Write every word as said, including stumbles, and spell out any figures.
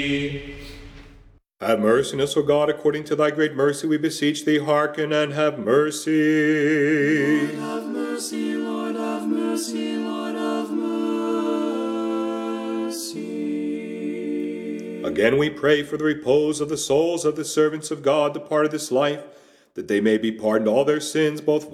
Have mercy on us, O God, according to thy great mercy, we beseech thee, hearken and have mercy. Lord, have mercy, Lord, have mercy, Lord, have mercy. Again we pray for the repose of the souls of the servants of God departed this life, that they may be pardoned all their sins, both